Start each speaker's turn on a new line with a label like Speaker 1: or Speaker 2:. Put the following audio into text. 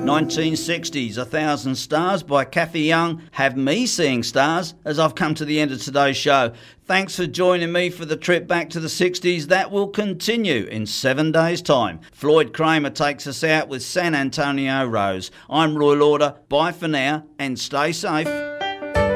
Speaker 1: 1960s, 1,000 Stars by Kathy Young have me seeing stars as I've come to the end of today's show. Thanks for joining me for the trip back to the 60s. That will continue in 7 days' time. Floyd Kramer takes us out with San Antonio Rose. I'm Roy Lauder. Bye for now and stay safe.